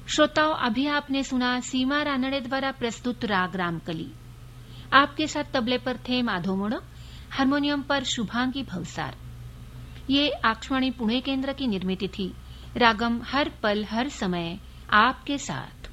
श्रोताओं, अभी आपने सुना सीमा रानड़े द्वारा प्रस्तुत राग रामकली। आपके साथ तबले पर थे माधो मोड़, हारमोनियम पर शुभांगी भवसार। ये आकाशवाणी पुणे केंद्र की निर्मित थी। रागम हर पल हर समय आपके साथ।